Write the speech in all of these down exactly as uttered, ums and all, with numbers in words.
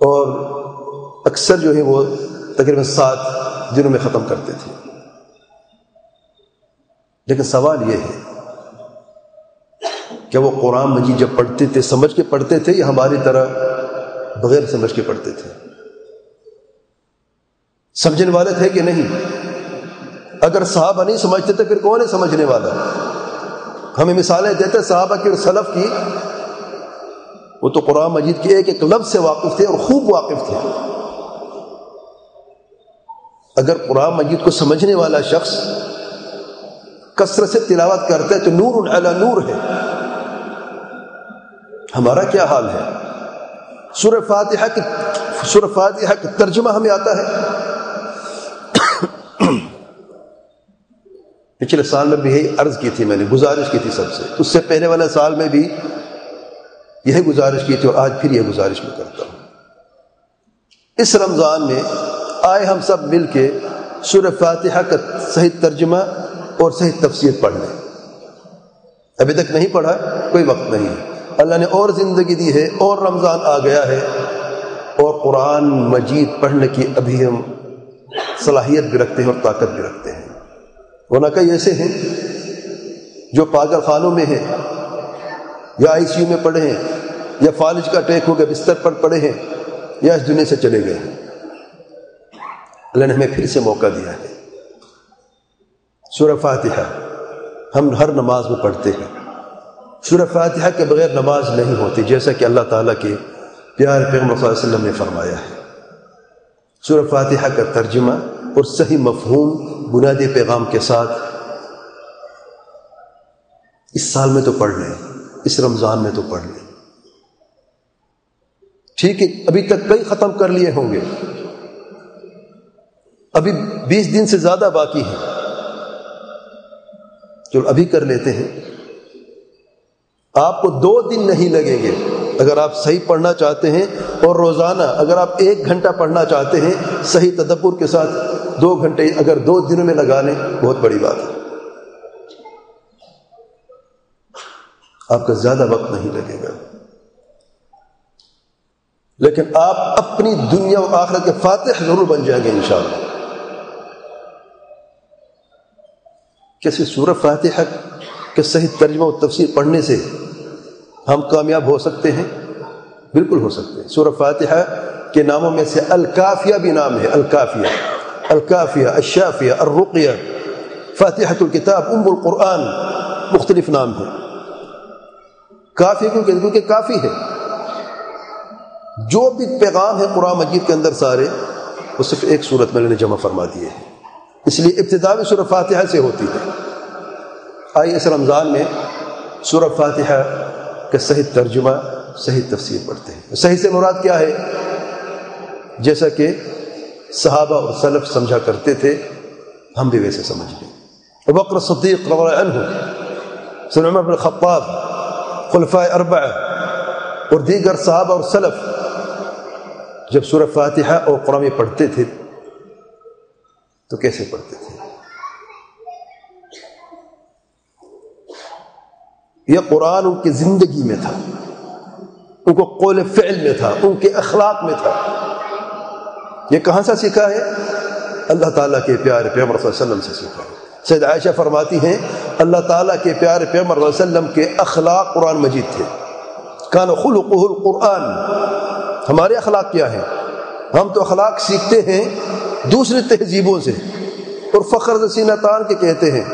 اور اکثر جو ہے وہ تقریباً سات دنوں میں ختم کرتے تھے. لیکن سوال یہ ہے کہ وہ قرآن مجید جب پڑھتے تھے سمجھ کے پڑھتے تھے یا ہماری طرح بغیر سمجھ کے پڑھتے تھے؟ سمجھنے والے تھے کہ نہیں؟ اگر صحابہ نہیں سمجھتے تھے پھر کون ہے سمجھنے والا؟ ہمیں مثالیں دیتے صحابہ کی اور سلف کی، وہ تو قرآن مجید کے ایک ایک لفظ سے واقف تھے اور خوب واقف تھے. اگر قرآن مجید کو سمجھنے والا شخص کثرت سے تلاوت کرتا ہے تو نور علی نور ہے. ہمارا کیا حال ہے؟ سورہ فاتحہ کی سورہ فاتحہ کا ترجمہ ہمیں آتا ہے. پچھلے سال میں بھی یہی عرض کی تھی، میں نے گزارش کی تھی سب سے، اس سے پہلے والے سال میں بھی یہی گزارش کی تھی اور آج پھر یہ گزارش میں کرتا ہوں. اس رمضان میں آئے ہم سب مل کے سورہ فاتحہ کا صحیح ترجمہ اور صحیح تفسیر پڑھ لیں. ابھی تک نہیں پڑھا، کوئی وقت نہیں ہے، اللہ نے اور زندگی دی ہے اور رمضان آ گیا ہے اور قرآن مجید پڑھنے کی ابھی ہم صلاحیت بھی رکھتے ہیں اور طاقت بھی رکھتے ہیں. ورنہ کئی ایسے ہیں جو پاگل خانوں میں ہیں یا آئی سی یو میں پڑے ہیں یا فالج کا اٹیک ہو گیا بستر پر پڑے ہیں یا اس دنیا سے چلے گئے ہیں. اللہ نے ہمیں پھر سے موقع دیا ہے. سورہ فاتحہ ہم ہر نماز میں پڑھتے ہیں. سورہ فاتحہ کے بغیر نماز نہیں ہوتی، جیسا کہ اللہ تعالیٰ کے پیارے پیغمبر صلی اللہ علیہ وسلم نے فرمایا ہے. سورہ فاتحہ کا ترجمہ اور صحیح مفہوم بنیادی پیغام کے ساتھ اس سال میں تو پڑھ لیں، اس رمضان میں تو پڑھ لیں. ٹھیک ہے، ابھی تک کئی ختم کر لیے ہوں گے، ابھی بیس دن سے زیادہ باقی ہیں، چلو ابھی کر لیتے ہیں. آپ کو دو دن نہیں لگیں گے اگر آپ صحیح پڑھنا چاہتے ہیں، اور روزانہ اگر آپ ایک گھنٹہ پڑھنا چاہتے ہیں صحیح تدبر کے ساتھ، دو گھنٹے اگر دو دنوں میں لگا لیں بہت بڑی بات ہے. آپ کا زیادہ وقت نہیں لگے گا، لیکن آپ اپنی دنیا و آخرت کے فاتح ضرور بن جائیں گے انشاءاللہ. کیسے سورہ فاتحہ کے صحیح ترجمہ و تفسیر پڑھنے سے ہم کامیاب ہو سکتے ہیں؟ بالکل ہو سکتے ہیں. سورہ فاتحہ کے ناموں میں سے الکافیہ بھی نام ہے. الکافیہ الکافیہ الشافیہ الرقیہ فاتحۃ الکتاب ام القرآن، مختلف نام ہیں. کافی کیونکہ کافی ہے، جو بھی پیغام ہے قرآن مجید کے اندر سارے وہ صرف ایک صورت میں نے جمع فرما دیے ہیں. اس لیے ابتدا بھی سورہ فاتحہ سے ہوتی ہے. آئیے اس رمضان میں سورہ فاتحہ کا صحیح ترجمہ صحیح تفسیر پڑھتے ہیں. صحیح سے مراد کیا ہے؟ جیسا کہ صحابہ اور سلف سمجھا کرتے تھے ہم بھی ویسے سمجھ لیں. ابوبکر صدیق رضی اللہ عنہ، سیدنا عمر بن الخطاب، خلفائے اربعہ اور دیگر صحابہ اور سلف جب سورہ فاتحہ اور قرآن میں پڑھتے تھے تو کیسے پڑھتے تھے؟ یہ قرآن ان کی زندگی میں تھا، ان کو قول فعل میں تھا، ان کے اخلاق میں تھا. یہ کہاں سے سیکھا ہے؟ اللہ تعالیٰ کے پیارے پیغمبر صلی اللہ علیہ وسلم سے سیکھا ہے. سید عائشہ فرماتی ہیں اللہ تعالیٰ کے پیارے پیغمبر صلی اللہ علیہ وسلم کے اخلاق قرآن مجید تھے. کان خلقہ القرآن. ہمارے اخلاق کیا ہیں؟ ہم تو اخلاق سیکھتے ہیں دوسری تہذیبوں سے اور فخر سے سینہ تان کے کہتے ہیں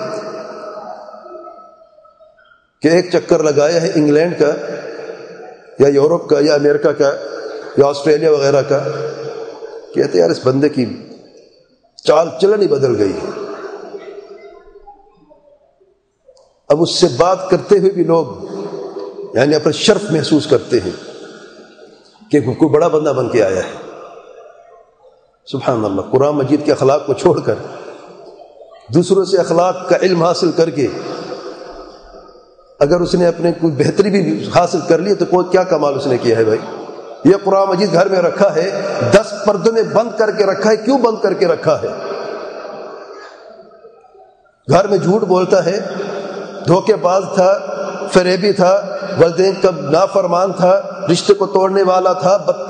کہ ایک چکر لگایا ہے انگلینڈ کا یا یورپ کا یا امریکہ کا یا آسٹریلیا وغیرہ کا، کہتے ہیں یار اس بندے کی چال چلن ہی بدل گئی ہے. اب اس سے بات کرتے ہوئے بھی لوگ یعنی اپنا شرف محسوس کرتے ہیں کہ کوئی بڑا بندہ بن کے آیا ہے. سبحان اللہ. قرآن مجید کے اخلاق کو چھوڑ کر دوسروں سے اخلاق کا علم حاصل کر کے اگر اس نے اپنے کوئی بہتری بھی حاصل کر لی تو کوئی کیا کمال اس نے کیا ہے بھائی. یہ قرآن مجید گھر میں رکھا ہے، دس پردوں میں بند کر کے رکھا ہے. کیوں بند کر کے رکھا ہے؟ گھر میں جھوٹ بولتا ہے، دھوکے باز تھا، فریبی تھا، والدین کا نافرمان تھا، رشتے کو توڑنے والا تھا،